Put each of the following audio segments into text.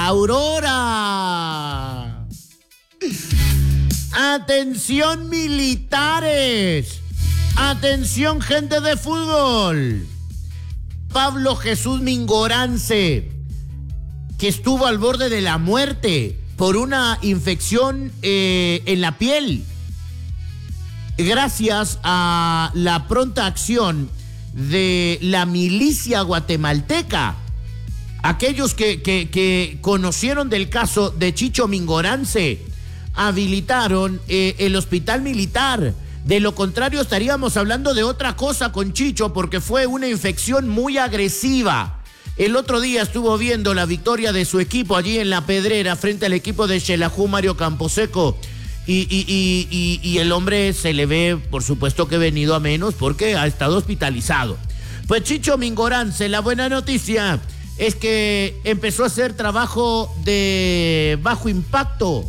Aurora. Atención militares. Atención gente de fútbol. Pablo Jesús Mingorance, que estuvo al borde de la muerte por una infección en la piel. Gracias a la pronta acción de la milicia guatemalteca, aquellos que conocieron del caso de Chicho Mingorance, habilitaron el hospital militar. De lo contrario estaríamos hablando de otra cosa con Chicho, porque fue una infección muy agresiva. El otro día estuvo viendo la victoria de su equipo allí en La Pedrera frente al equipo de Xelajú Mario Camposeco. Y el hombre se le ve, por supuesto, que venido a menos porque ha estado hospitalizado. Pues Chicho Mingorance, la buena noticia es que empezó a hacer trabajo de bajo impacto,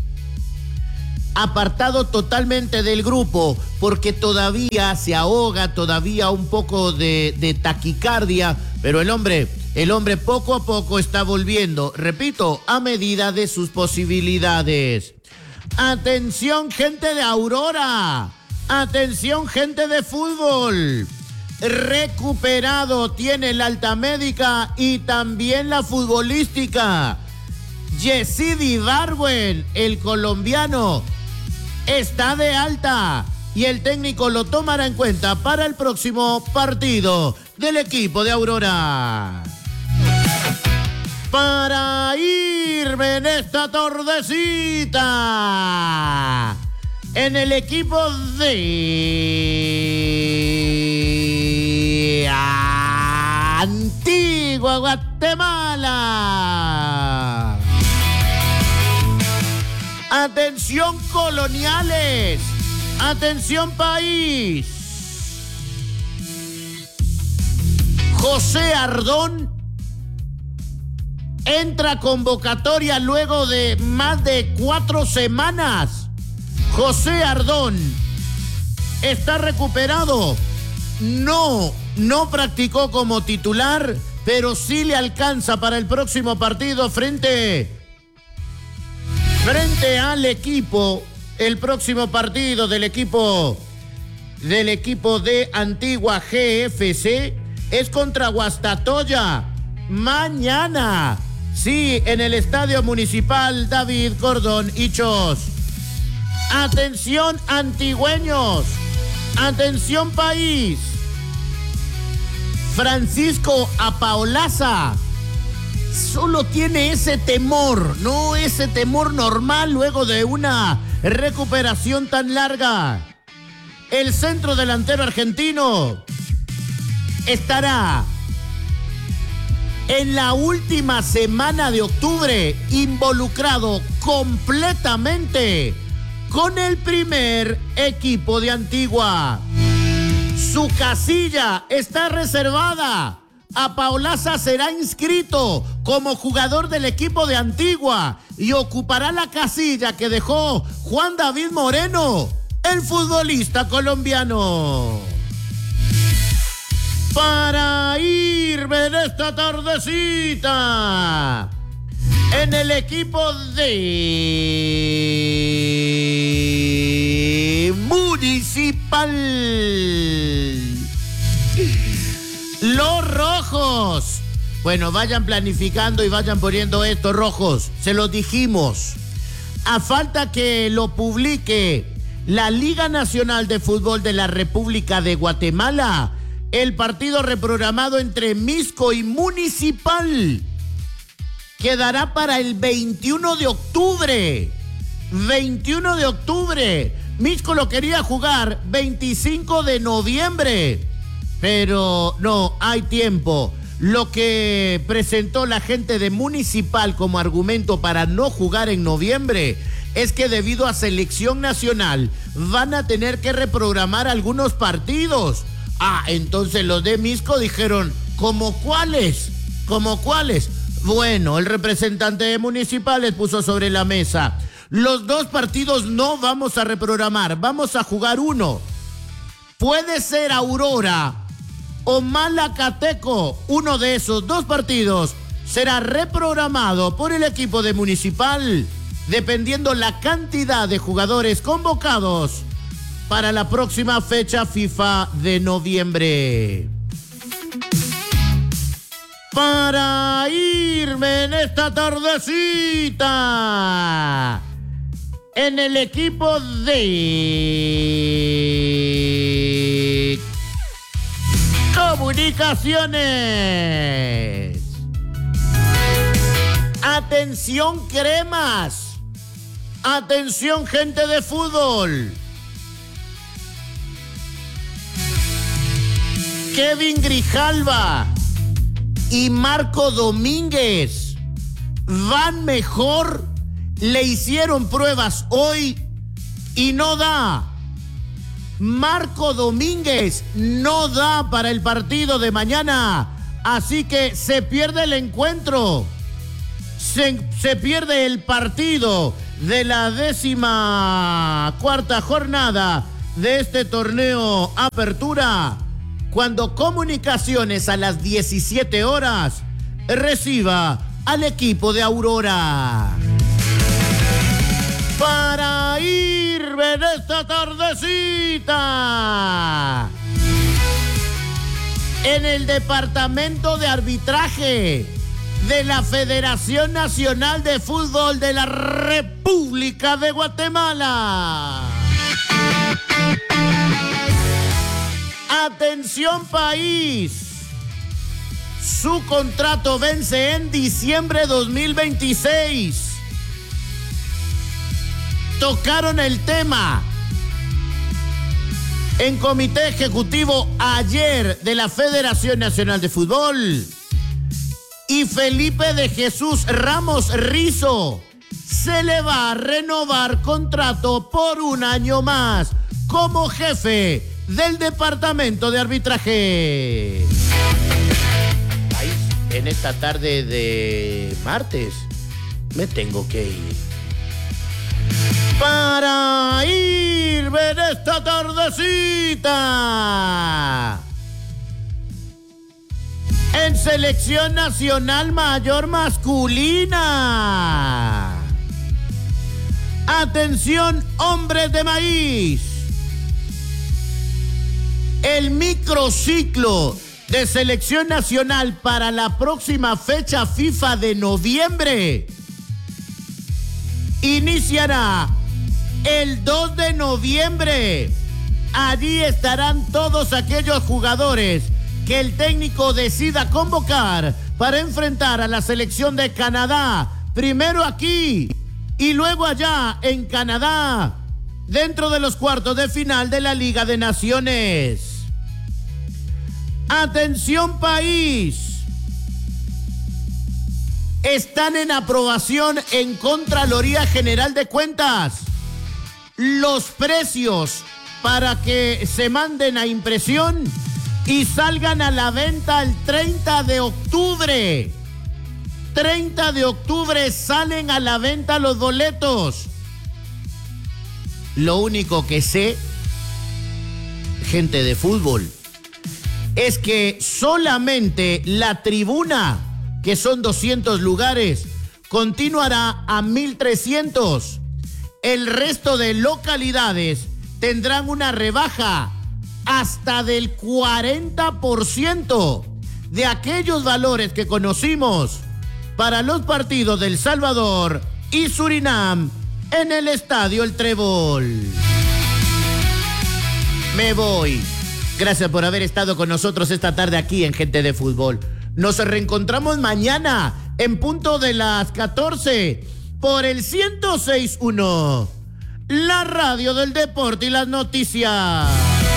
apartado totalmente del grupo, porque todavía se ahoga, todavía un poco de taquicardia, pero el hombre poco a poco está volviendo, repito, a medida de sus posibilidades. Atención gente de Aurora, atención gente de fútbol, recuperado tiene la alta médica y también la futbolística. Yesidi Barwen, el colombiano, está de alta y el técnico lo tomará en cuenta para el próximo partido del equipo de Aurora. Para irme en esta tardecita, en el equipo de Antigua Guatemala. Atención coloniales, atención país. José Ardón entra a convocatoria luego de más de 4 semanas. José Ardón está recuperado. No practicó como titular, pero sí le alcanza para el próximo partido frente al equipo, el próximo partido del equipo de Antigua GFC es contra Guastatoya mañana. Sí, en el Estadio Municipal David Cordón Hichos. Atención antigüeños, atención país. Francisco Apaolaza solo tiene ese temor, no ese temor normal luego de una recuperación tan larga. El centro delantero argentino estará en la última semana de octubre involucrado completamente con el primer equipo de Antigua. Su casilla está reservada. Apaolaza será inscrito como jugador del equipo de Antigua y ocupará la casilla que dejó Juan David Moreno, el futbolista colombiano. Para irme en esta tardecita, en el equipo de Municipal, los rojos. Bueno, vayan planificando y vayan poniendo estos rojos. Se los dijimos. A falta que lo publique la Liga Nacional de Fútbol de la República de Guatemala, el partido reprogramado entre Misco y Municipal quedará para el 21 de octubre. 21 de octubre. Misco lo quería jugar 25 de noviembre. Pero no, hay tiempo. Lo que presentó la gente de Municipal como argumento para no jugar en noviembre es que debido a selección nacional van a tener que reprogramar algunos partidos. Entonces los de Misco dijeron, ¿cómo cuáles? ¿Cómo cuáles? Bueno, el representante de Municipal les puso sobre la mesa: los 2 partidos no vamos a reprogramar, vamos a jugar uno. Puede ser Aurora o Malacateco, uno de esos 2 partidos será reprogramado por el equipo de Municipal, dependiendo la cantidad de jugadores convocados para la próxima fecha FIFA de noviembre. Para irme en esta tardecita en el equipo de Comunicaciones. Atención, cremas. Atención, gente de fútbol. Kevin Grijalva y Marco Domínguez van mejor. Le hicieron pruebas hoy y no da. Marco Domínguez no da para el partido de mañana. Así que se pierde el encuentro. Se pierde el partido de la 14ª jornada de este torneo Apertura, cuando Comunicaciones a las 17 horas reciba al equipo de Aurora. Para irme en esta tardecita en el departamento de arbitraje de la Federación Nacional de Fútbol de la República de Guatemala. Atención, país. Su contrato vence en diciembre de 2026. Tocaron el tema en comité ejecutivo ayer de la Federación Nacional de Fútbol. Y Felipe de Jesús Ramos Rizo se le va a renovar contrato por un año más como jefe del departamento de arbitraje. En esta tarde de martes me tengo que ir. Para irme en esta tardecita en Selección Nacional Mayor Masculina. Atención, hombres de maíz. El microciclo de Selección Nacional para la próxima fecha FIFA de noviembre iniciará el 2 de noviembre. Allí estarán todos aquellos jugadores que el técnico decida convocar para enfrentar a la selección de Canadá, primero aquí y luego allá en Canadá, dentro de los cuartos de final de la Liga de Naciones. Atención, país. Están en aprobación en Contraloría General de Cuentas los precios para que se manden a impresión y salgan a la venta el 30 de octubre. 30 de octubre salen a la venta los boletos. Lo único que sé, gente de fútbol, es que solamente la tribuna, que son 200 lugares, continuará a 1,300. El resto de localidades tendrán una rebaja hasta del 40% de aquellos valores que conocimos para los partidos de El Salvador y Surinam en el Estadio El Trébol. Me voy. Gracias por haber estado con nosotros esta tarde aquí en Gente de Fútbol. Nos reencontramos mañana en punto de las 14 por el 106.1, la radio del deporte y las noticias.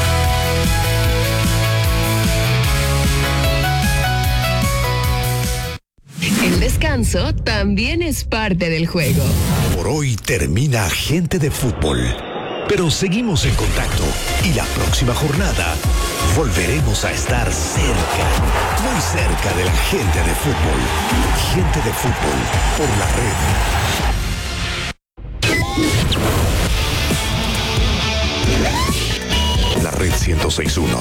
El descanso también es parte del juego. Por hoy termina Gente de Fútbol, pero seguimos en contacto y la próxima jornada volveremos a estar cerca, muy cerca de la gente de fútbol. Gente de Fútbol por la red. La red 106.1.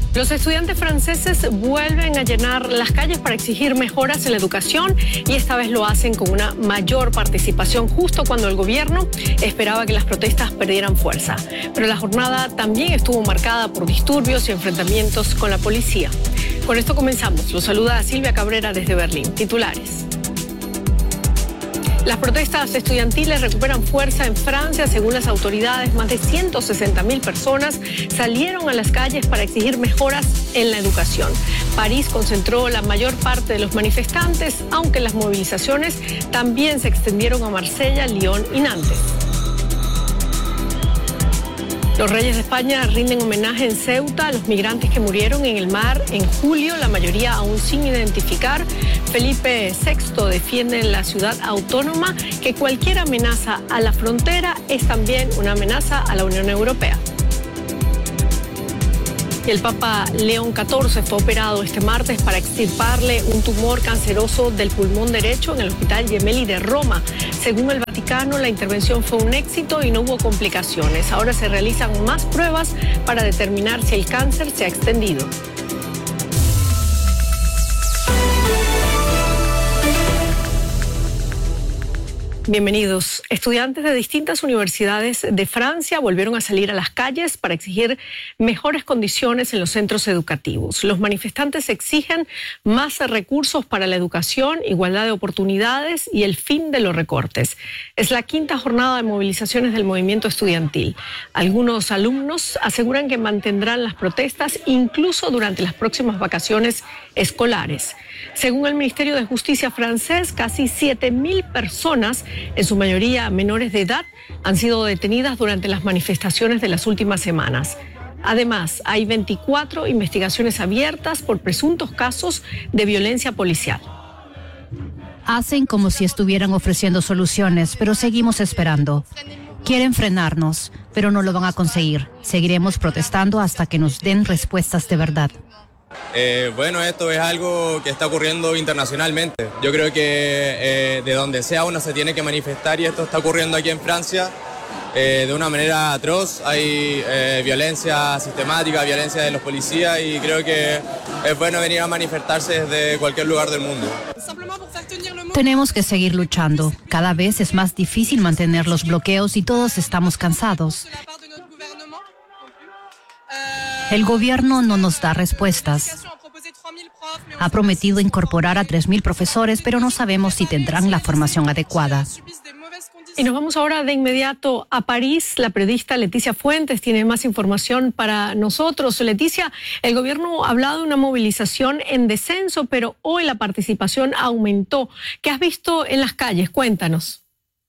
Los estudiantes franceses vuelven a llenar las calles para exigir mejoras en la educación y esta vez lo hacen con una mayor participación justo cuando el gobierno esperaba que las protestas perdieran fuerza. Pero la jornada también estuvo marcada por disturbios y enfrentamientos con la policía. Con esto comenzamos. Los saluda Silvia Cabrera desde Berlín. Titulares. Las protestas estudiantiles recuperan fuerza en Francia. Según las autoridades, más de 160.000 personas salieron a las calles para exigir mejoras en la educación. París concentró la mayor parte de los manifestantes, aunque las movilizaciones también se extendieron a Marsella, Lyon y Nantes. Los reyes de España rinden homenaje en Ceuta a los migrantes que murieron en el mar en julio, la mayoría aún sin identificar. Felipe VI defiende en la ciudad autónoma que cualquier amenaza a la frontera es también una amenaza a la Unión Europea. El Papa León XIV fue operado este martes para extirparle un tumor canceroso del pulmón derecho en el Hospital Gemelli de Roma. Según el Vaticano, la intervención fue un éxito y no hubo complicaciones. Ahora se realizan más pruebas para determinar si el cáncer se ha extendido. Bienvenidos. Estudiantes de distintas universidades de Francia volvieron a salir a las calles para exigir mejores condiciones en los centros educativos. Los manifestantes exigen más recursos para la educación, igualdad de oportunidades y el fin de los recortes. Es la quinta jornada de movilizaciones del movimiento estudiantil. Algunos alumnos aseguran que mantendrán las protestas incluso durante las próximas vacaciones escolares. Según el Ministerio de Justicia francés, casi 7.000 personas, en su mayoría menores de edad, han sido detenidas durante las manifestaciones de las últimas semanas. Además, hay 24 investigaciones abiertas por presuntos casos de violencia policial. Hacen como si estuvieran ofreciendo soluciones, pero seguimos esperando. Quieren frenarnos, pero no lo van a conseguir. Seguiremos protestando hasta que nos den respuestas de verdad. Bueno, esto es algo que está ocurriendo internacionalmente. Yo creo que de donde sea uno se tiene que manifestar y esto está ocurriendo aquí en Francia de una manera atroz. Hay violencia sistemática, violencia de los policías y creo que es bueno venir a manifestarse desde cualquier lugar del mundo. Tenemos que seguir luchando. Cada vez es más difícil mantener los bloqueos y todos estamos cansados. El gobierno no nos da respuestas. Ha prometido incorporar a 3.000 profesores, pero no sabemos si tendrán la formación adecuada. Y nos vamos ahora de inmediato a París. La periodista Leticia Fuentes tiene más información para nosotros. Leticia, el gobierno ha hablado de una movilización en descenso, pero hoy la participación aumentó. ¿Qué has visto en las calles? Cuéntanos.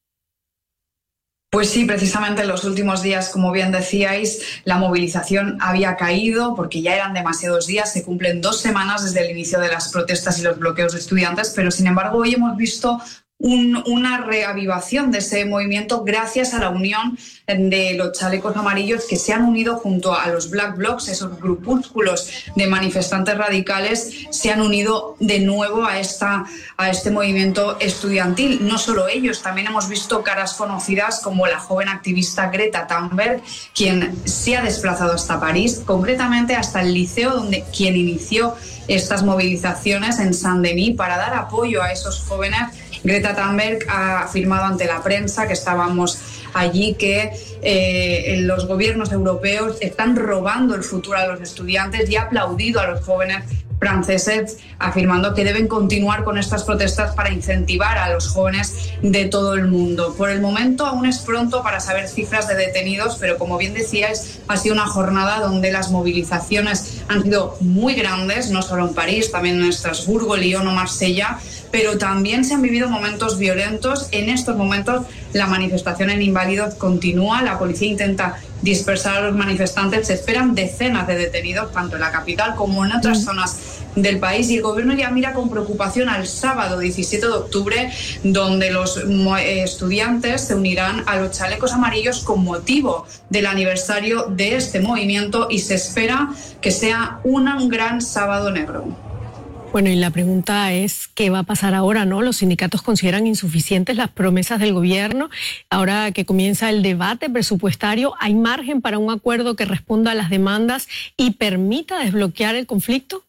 Pues sí, precisamente en los últimos días, como bien decíais, la movilización había caído porque ya eran demasiados días, se cumplen 2 semanas desde el inicio de las protestas y los bloqueos de estudiantes, pero sin embargo hoy hemos visto una reavivación de ese movimiento gracias a la unión de los chalecos amarillos que se han unido junto a los Black Blocs, esos grupúsculos de manifestantes radicales, se han unido de nuevo a este movimiento estudiantil. No solo ellos, también hemos visto caras conocidas como la joven activista Greta Thunberg, quien se ha desplazado hasta París, concretamente hasta el liceo donde quien inició estas movilizaciones en Saint-Denis para dar apoyo a esos jóvenes. Greta Thunberg ha afirmado ante la prensa que estábamos allí que los gobiernos europeos están robando el futuro a los estudiantes y ha aplaudido a los jóvenes franceses, afirmando que deben continuar con estas protestas para incentivar a los jóvenes de todo el mundo. Por el momento aún es pronto para saber cifras de detenidos, pero como bien decíais, ha sido una jornada donde las movilizaciones han sido muy grandes, no solo en París, también en Estrasburgo, Lyon o Marsella, pero también se han vivido momentos violentos. En estos momentos la manifestación en Inválidos continúa, la policía intenta dispersar a los manifestantes, se esperan decenas de detenidos tanto en la capital como en otras zonas del país y el gobierno ya mira con preocupación al sábado 17 de octubre donde los estudiantes se unirán a los chalecos amarillos con motivo del aniversario de este movimiento y se espera que sea un gran sábado negro. Bueno, y la pregunta es, ¿qué va a pasar ahora, no? Los sindicatos consideran insuficientes las promesas del gobierno. Ahora que comienza el debate presupuestario, ¿hay margen para un acuerdo que responda a las demandas y permita desbloquear el conflicto?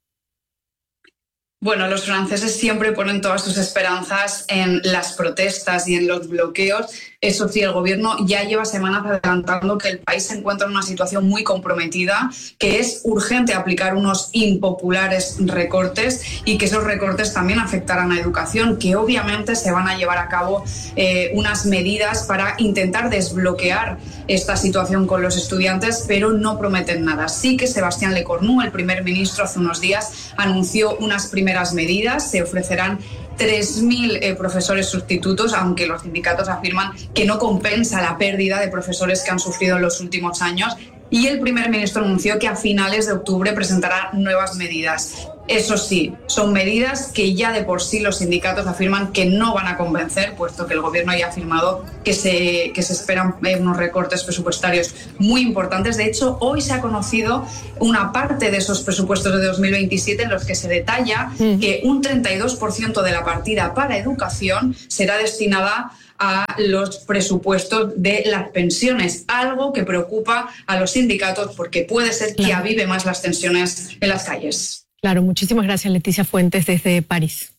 Bueno, los franceses siempre ponen todas sus esperanzas en las protestas y en los bloqueos. Eso sí, el gobierno ya lleva semanas adelantando que el país se encuentra en una situación muy comprometida, que es urgente aplicar unos impopulares recortes y que esos recortes también afectarán a la educación, que obviamente se van a llevar a cabo unas medidas para intentar desbloquear esta situación con los estudiantes, pero no prometen nada. Sí que Sébastien Lecornu, el primer ministro, hace unos días anunció unas primeras medidas. Se ofrecerán 3.000 profesores sustitutos, aunque los sindicatos afirman que no compensa la pérdida de profesores que han sufrido en los últimos años. Y el primer ministro anunció que a finales de octubre presentará nuevas medidas. Eso sí, son medidas que ya de por sí los sindicatos afirman que no van a convencer, puesto que el gobierno ya ha afirmado que se esperan unos recortes presupuestarios muy importantes. De hecho, hoy se ha conocido una parte de esos presupuestos de 2027 en los que se detalla que un 32% de la partida para educación será destinada a los presupuestos de las pensiones, algo que preocupa a los sindicatos porque puede ser que avive más las tensiones en las calles. Claro, muchísimas gracias, Leticia Fuentes, desde París.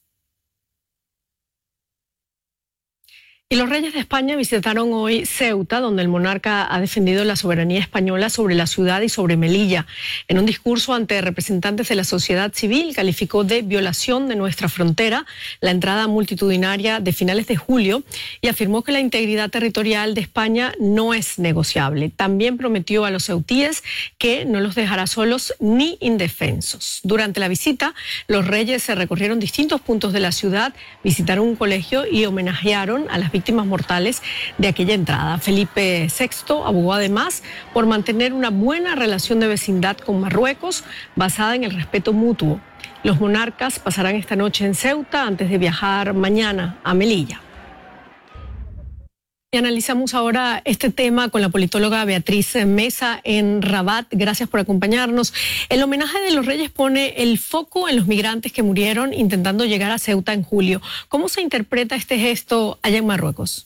Y los reyes de España visitaron hoy Ceuta, donde el monarca ha defendido la soberanía española sobre la ciudad y sobre Melilla. En un discurso ante representantes de la sociedad civil, calificó de violación de nuestra frontera la entrada multitudinaria de finales de julio y afirmó que la integridad territorial de España no es negociable. También prometió a los ceutíes que no los dejará solos ni indefensos. Durante la visita, los reyes se recorrieron distintos puntos de la ciudad, visitaron un colegio y homenajearon a las víctimas mortales de aquella entrada. Felipe VI abogó además por mantener una buena relación de vecindad con Marruecos basada en el respeto mutuo. Los monarcas pasarán esta noche en Ceuta antes de viajar mañana a Melilla. Y analizamos ahora este tema con la politóloga Beatriz Mesa en Rabat. Gracias por acompañarnos. El homenaje de los Reyes pone el foco en los migrantes que murieron intentando llegar a Ceuta en julio. ¿Cómo se interpreta este gesto allá en Marruecos?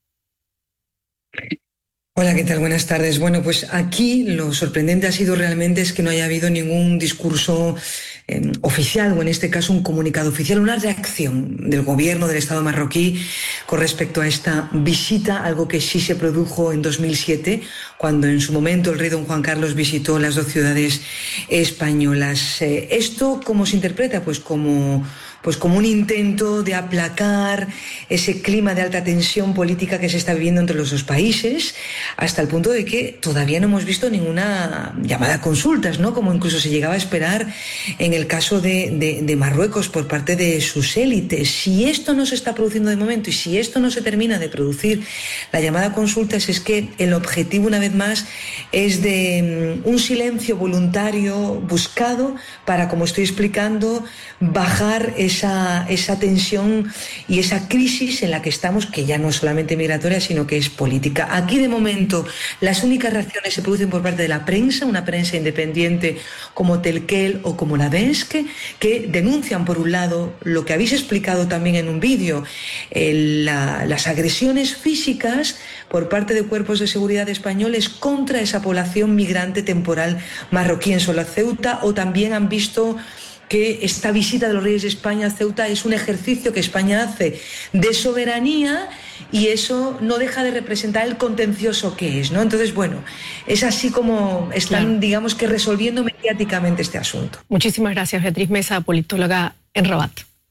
Hola, ¿qué tal? Buenas tardes. Bueno, pues aquí lo sorprendente ha sido realmente es que no haya habido ningún discurso oficial, o en este caso un comunicado oficial, una reacción del gobierno del Estado marroquí con respecto a esta visita, algo que sí se produjo en 2007, cuando en su momento el rey don Juan Carlos visitó las dos ciudades españolas. ¿Esto cómo se interpreta? Pues como un intento de aplacar ese clima de alta tensión política que se está viviendo entre los dos países, hasta el punto de que todavía no hemos visto ninguna llamada a consultas, ¿no? Como incluso se llegaba a esperar en el caso de Marruecos por parte de sus élites. Si esto no se está produciendo de momento y si esto no se termina de producir la llamada a consultas, es que el objetivo, una vez más, es de un silencio voluntario buscado para, como estoy explicando, bajar esa tensión y esa crisis en la que estamos, que ya no es solamente migratoria, sino que es política. Aquí, de momento, las únicas reacciones se producen por parte de la prensa, una prensa independiente como Telquel o como la Densk, que denuncian, por un lado, lo que habéis explicado también en un vídeo, las agresiones físicas por parte de cuerpos de seguridad españoles contra esa población migrante temporal marroquí en Ceuta, o también han visto que esta visita de los Reyes de España a Ceuta es un ejercicio que España hace de soberanía, y eso no deja de representar el contencioso que es, ¿no? Entonces, bueno, es así como están, digamos que, resolviendo mediáticamente este asunto. Muchísimas gracias, Beatriz Mesa, politóloga en Rabat.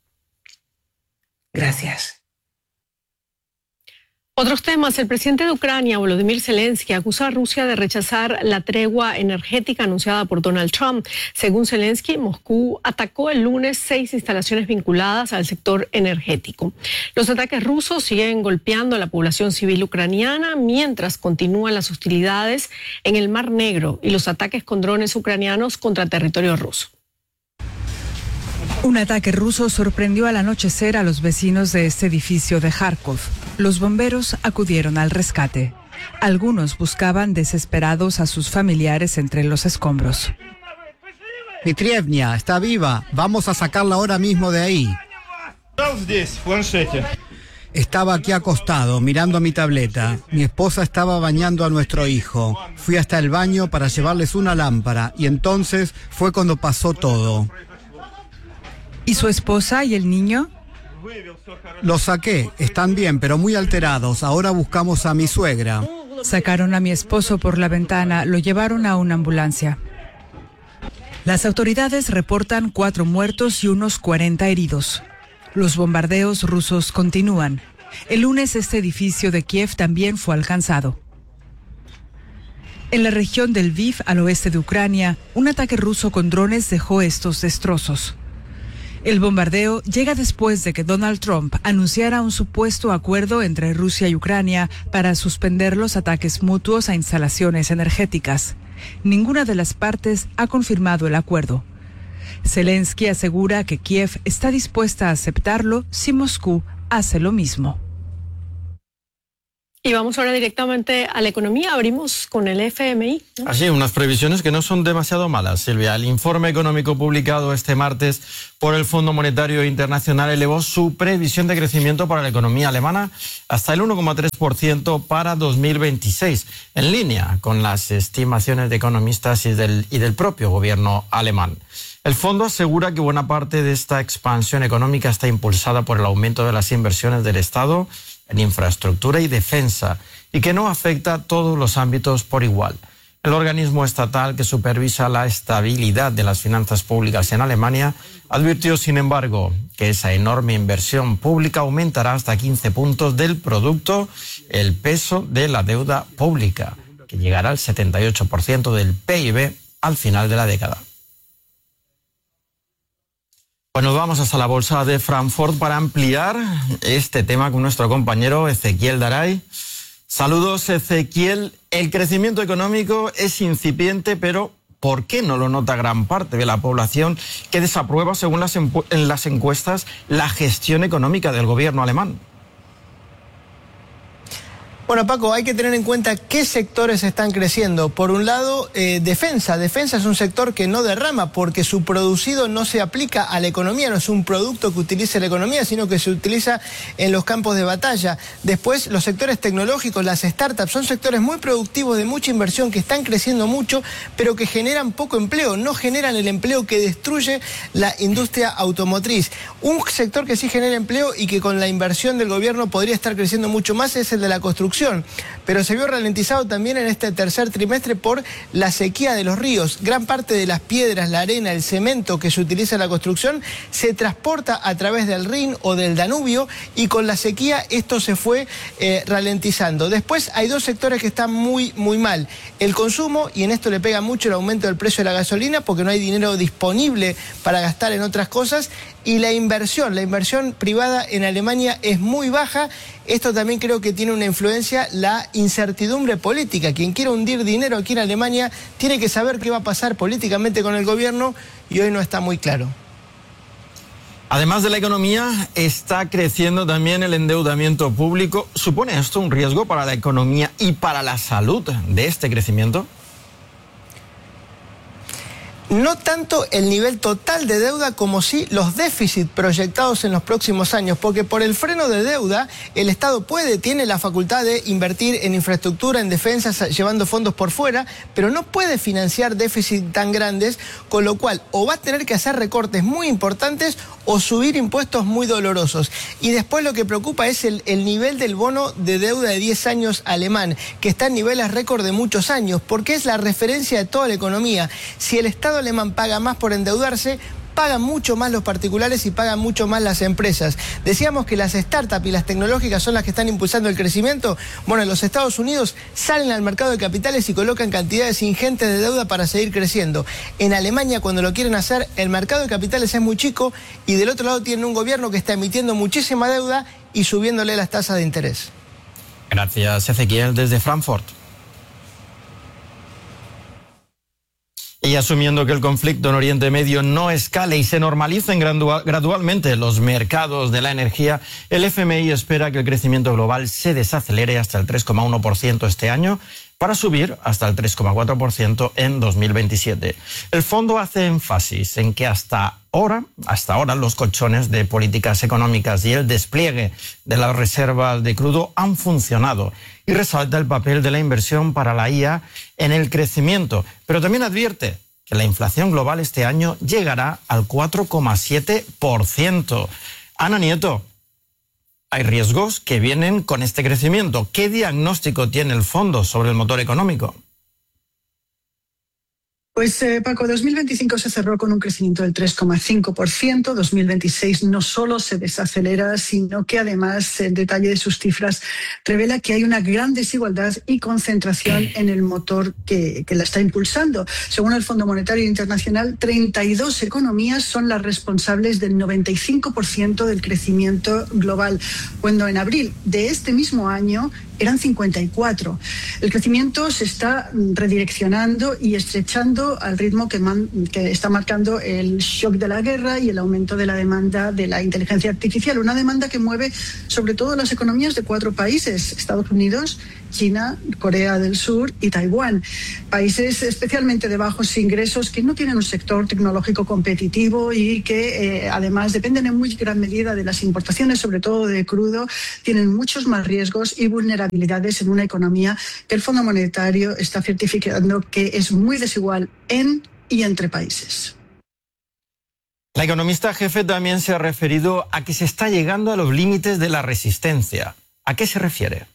Gracias. Otros temas. El presidente de Ucrania, Volodymyr Zelensky, acusa a Rusia de rechazar la tregua energética anunciada por Donald Trump. Según Zelensky, Moscú atacó el lunes 6 instalaciones vinculadas al sector energético. Los ataques rusos siguen golpeando a la población civil ucraniana mientras continúan las hostilidades en el Mar Negro y los ataques con drones ucranianos contra territorio ruso. Un ataque ruso sorprendió al anochecer a los vecinos de este edificio de Kharkov. Los bomberos acudieron al rescate. Algunos buscaban desesperados a sus familiares entre los escombros. Mitrievnia, está viva. Vamos a sacarla ahora mismo de ahí. Estaba aquí acostado, mirando mi tableta. Mi esposa estaba bañando a nuestro hijo. Fui hasta el baño para llevarles una lámpara y entonces fue cuando pasó todo. ¿Y su esposa y el niño? Los saqué, están bien, pero muy alterados. Ahora buscamos a mi suegra. Sacaron a mi esposo por la ventana, lo llevaron a una ambulancia. Las autoridades reportan 4 muertos y unos 40 heridos. Los bombardeos rusos continúan. El lunes este edificio de Kiev también fue alcanzado. En la región del Lviv, al oeste de Ucrania, un ataque ruso con drones dejó estos destrozos. El bombardeo llega después de que Donald Trump anunciara un supuesto acuerdo entre Rusia y Ucrania para suspender los ataques mutuos a instalaciones energéticas. Ninguna de las partes ha confirmado el acuerdo. Zelensky asegura que Kiev está dispuesta a aceptarlo si Moscú hace lo mismo. Y vamos ahora directamente a la economía. Abrimos con el FMI, ¿no? Así, unas previsiones que no son demasiado malas, Silvia. El informe económico publicado este martes por el Fondo Monetario Internacional elevó su previsión de crecimiento para la economía alemana hasta el 1,3% para 2026, en línea con las estimaciones de economistas y del propio gobierno alemán. El fondo asegura que buena parte de esta expansión económica está impulsada por el aumento de las inversiones del Estado en infraestructura y defensa y que no afecta a todos los ámbitos por igual. El organismo estatal que supervisa la estabilidad de las finanzas públicas en Alemania advirtió, sin embargo, que esa enorme inversión pública aumentará hasta 15 puntos del producto el peso de la deuda pública, que llegará al 78% del PIB al final de la década. Bueno, vamos hasta la bolsa de Frankfurt para ampliar este tema con nuestro compañero Ezequiel Daray. Saludos, Ezequiel. El crecimiento económico es incipiente, pero ¿por qué no lo nota gran parte de la población que desaprueba, según las encuestas, la gestión económica del gobierno alemán? Bueno, Paco, hay que tener en cuenta qué sectores están creciendo. Por un lado, defensa. Defensa es un sector que no derrama porque su producido no se aplica a la economía, no es un producto que utilice la economía, sino que se utiliza en los campos de batalla. Después, los sectores tecnológicos, las startups, son sectores muy productivos de mucha inversión que están creciendo mucho, pero que generan poco empleo, no generan el empleo que destruye la industria automotriz. Un sector que sí genera empleo y que con la inversión del gobierno podría estar creciendo mucho más es el de la construcción. Pero se vio ralentizado también en este tercer trimestre por la sequía de los ríos. Gran parte de las piedras, la arena, el cemento que se utiliza en la construcción se transporta a través del Rin o del Danubio y con la sequía esto se fue ralentizando. Después hay 2 sectores que están muy mal. El consumo, y en esto le pega mucho el aumento del precio de la gasolina porque no hay dinero disponible para gastar en otras cosas. Y la inversión privada en Alemania es muy baja. Esto también creo que tiene una influencia, la incertidumbre política. Quien quiera hundir dinero aquí en Alemania tiene que saber qué va a pasar políticamente con el gobierno y hoy no está muy claro. Además de la economía, está creciendo también el endeudamiento público. ¿Supone esto un riesgo para la economía y para la salud de este crecimiento? No tanto el nivel total de deuda como sí los déficits proyectados en los próximos años, porque por el freno de deuda el Estado tiene la facultad de invertir en infraestructura, en defensa, llevando fondos por fuera, pero no puede financiar déficits tan grandes, con lo cual o va a tener que hacer recortes muy importantes o subir impuestos muy dolorosos. Y después lo que preocupa es el nivel del bono de deuda de 10 años alemán, que está en niveles récord de muchos años, porque es la referencia de toda la economía. Si el Estado alemán paga más por endeudarse, pagan mucho más los particulares y pagan mucho más las empresas. Decíamos que las startups y las tecnológicas son las que están impulsando el crecimiento. Bueno, en los Estados Unidos salen al mercado de capitales y colocan cantidades ingentes de deuda para seguir creciendo. En Alemania, cuando lo quieren hacer, el mercado de capitales es muy chico y del otro lado tienen un gobierno que está emitiendo muchísima deuda y subiéndole las tasas de interés. Gracias, Ezequiel, desde Frankfurt. Y asumiendo que el conflicto en Oriente Medio no escale y se normalicen gradualmente los mercados de la energía, el FMI espera que el crecimiento global se desacelere hasta el 3,1% este año, para subir hasta el 3,4% en 2027. El fondo hace énfasis en que hasta ahora los colchones de políticas económicas y el despliegue de las reservas de crudo han funcionado y resalta el papel de la inversión para la IA en el crecimiento, pero también advierte que la inflación global este año llegará al 4,7%. Ana Nieto, hay riesgos que vienen con este crecimiento. ¿Qué diagnóstico tiene el fondo sobre el motor económico? Pues Paco, 2025 se cerró con un crecimiento del 3,5%. 2026 no solo se desacelera, sino que además el detalle de sus cifras revela que hay una gran desigualdad y concentración en el motor que la está impulsando. Según el Fondo Monetario Internacional, 32 economías son las responsables del 95% del crecimiento global, cuando en abril de este mismo año eran 54. El crecimiento se está redireccionando y estrechando al ritmo que está marcando el shock de la guerra y el aumento de la demanda de la inteligencia artificial. Una demanda que mueve sobre todo las economías de 4 países: Estados Unidos, China, Corea del Sur y Taiwán. Países especialmente de bajos ingresos que no tienen un sector tecnológico competitivo y que además dependen en muy gran medida de las importaciones, sobre todo de crudo, tienen muchos más riesgos y vulnerabilidades en una economía que el Fondo Monetario está certificando que es muy desigual en y entre países. La economista jefe también se ha referido a que se está llegando a los límites de la resistencia. ¿A qué se refiere?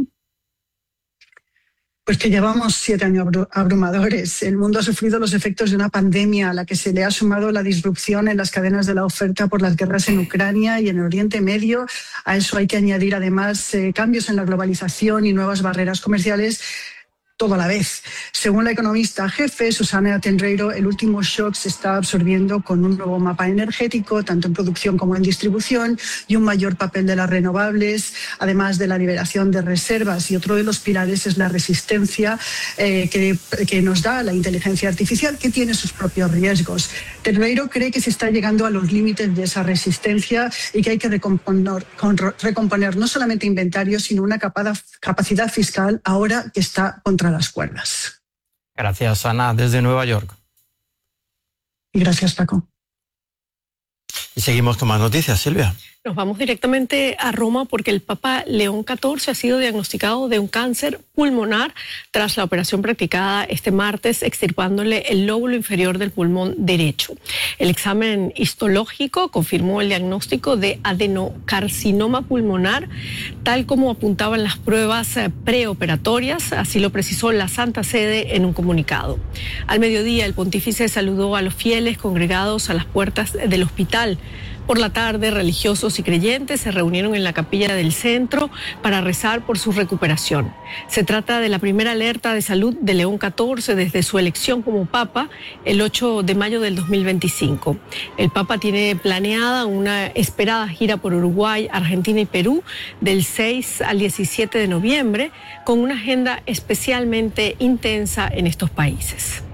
Pues que llevamos 7 años abrumadores. El mundo ha sufrido los efectos de una pandemia a la que se le ha sumado la disrupción en las cadenas de la oferta por las guerras en Ucrania y en el Oriente Medio. A eso hay que añadir además cambios en la globalización y nuevas barreras comerciales, todo a la vez. Según la economista jefe, Susana Tenreiro, el último shock se está absorbiendo con un nuevo mapa energético, tanto en producción como en distribución, y un mayor papel de las renovables, además de la liberación de reservas. Y otro de los pilares es la resistencia que nos da la inteligencia artificial, que tiene sus propios riesgos. Tenreiro cree que se está llegando a los límites de esa resistencia y que hay que recomponer no solamente inventarios, sino una capacidad fiscal ahora que está contra las cuerdas. Gracias, Ana, desde Nueva York. Y gracias, Paco. Y seguimos con más noticias, Silvia. Nos vamos directamente a Roma porque el Papa León XIV ha sido diagnosticado de un cáncer pulmonar tras la operación practicada este martes extirpándole el lóbulo inferior del pulmón derecho. El examen histológico confirmó el diagnóstico de adenocarcinoma pulmonar, tal como apuntaban las pruebas preoperatorias, así lo precisó la Santa Sede en un comunicado. Al mediodía, el pontífice saludó a los fieles congregados a las puertas del hospital. Por la tarde, religiosos y creyentes se reunieron en la capilla del centro para rezar por su recuperación. Se trata de la primera alerta de salud de León XIV desde su elección como Papa el 8 de mayo del 2025. El Papa tiene planeada una esperada gira por Uruguay, Argentina y Perú del 6 al 17 de noviembre, con una agenda especialmente intensa en estos países.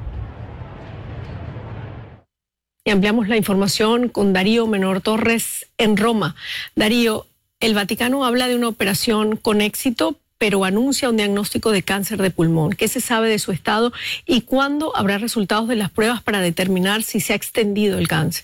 Y ampliamos la información con Darío Menor Torres en Roma. Darío, el Vaticano habla de una operación con éxito, pero anuncia un diagnóstico de cáncer de pulmón. ¿Qué se sabe de su estado y cuándo habrá resultados de las pruebas para determinar si se ha extendido el cáncer?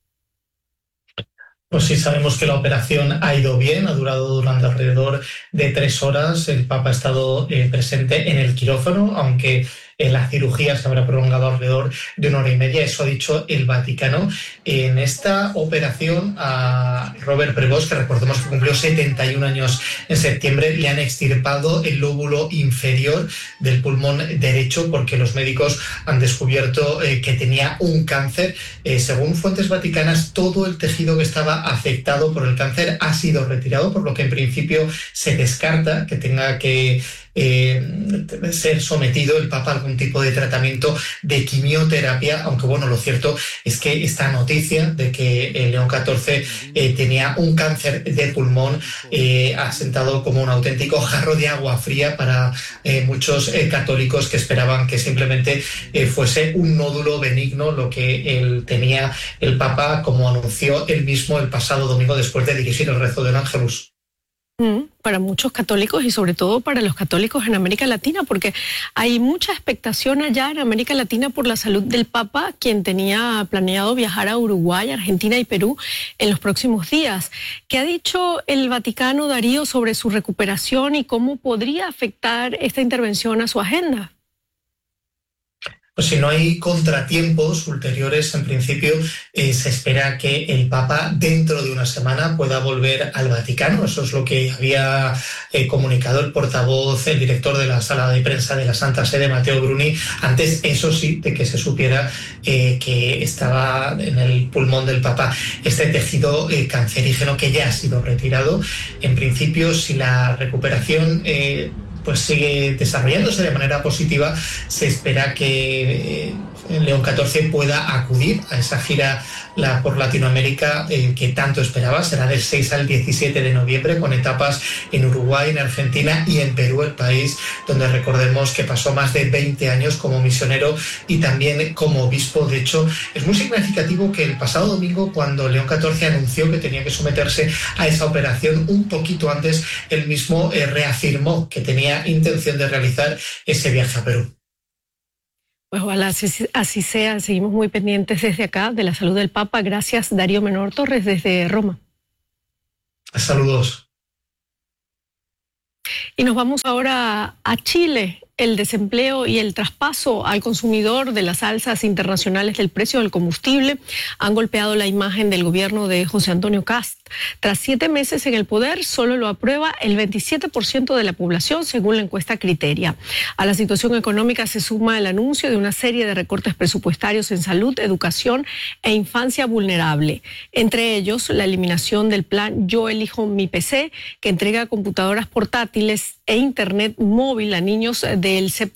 Pues sí, sabemos que la operación ha ido bien, ha durado durante alrededor de 3 horas. El Papa ha estado presente en el quirófano, aunque la cirugía se habrá prolongado alrededor de 1 hora y media. Eso ha dicho el Vaticano. En esta operación a Robert Prevost, que recordemos que cumplió 71 años en septiembre, le han extirpado el lóbulo inferior del pulmón derecho porque los médicos han descubierto que tenía un cáncer. Según fuentes vaticanas, todo el tejido que estaba afectado por el cáncer ha sido retirado, por lo que en principio se descarta que tenga que ser sometido el Papa a algún tipo de tratamiento de quimioterapia, aunque bueno, lo cierto es que esta noticia de que León XIV tenía un cáncer de pulmón ha sentado como un auténtico jarro de agua fría para muchos católicos que esperaban que simplemente fuese un nódulo benigno lo que él tenía el Papa, como anunció él mismo el pasado domingo después de dirigir el rezo del Ángelus. Para muchos católicos y sobre todo para los católicos en América Latina, porque hay mucha expectación allá en América Latina por la salud del Papa, quien tenía planeado viajar a Uruguay, Argentina y Perú en los próximos días. ¿Qué ha dicho el Vaticano, Darío, sobre su recuperación y cómo podría afectar esta intervención a su agenda? Pues si no hay contratiempos ulteriores, en principio se espera que el Papa dentro de una semana pueda volver al Vaticano. Eso es lo que había comunicado el portavoz, el director de la sala de prensa de la Santa Sede, Matteo Bruni, antes, eso sí, de que se supiera que estaba en el pulmón del Papa este tejido cancerígeno que ya ha sido retirado. En principio, si la recuperación pues sigue desarrollándose de manera positiva, se espera que León XIV pueda acudir a esa gira por Latinoamérica que tanto esperaba. Será del 6 al 17 de noviembre, con etapas en Uruguay, en Argentina y en Perú, el país donde recordemos que pasó más de 20 años como misionero y también como obispo. De hecho, es muy significativo que el pasado domingo, cuando León XIV anunció que tenía que someterse a esa operación, un poquito antes, él mismo reafirmó que tenía intención de realizar ese viaje a Perú. Pues ojalá así sea. Seguimos muy pendientes desde acá de la salud del Papa. Gracias, Darío Menor Torres, desde Roma. Saludos. Y nos vamos ahora a Chile. El desempleo y el traspaso al consumidor de las alzas internacionales del precio del combustible han golpeado la imagen del gobierno de José Antonio Kast. Tras 7 meses en el poder, solo lo aprueba el 27% de la población, según la encuesta Criteria. A la situación económica se suma el anuncio de una serie de recortes presupuestarios en salud, educación e infancia vulnerable. Entre ellos, la eliminación del plan Yo Elijo Mi PC, que entrega computadoras portátiles e internet móvil a niños del